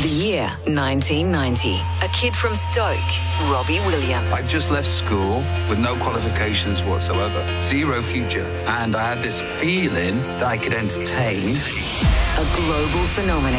The year 1990. A kid from Stoke, Robbie Williams. I just left school with no qualifications whatsoever, zero future, and I had this feeling that I could entertain. A global phenomenon.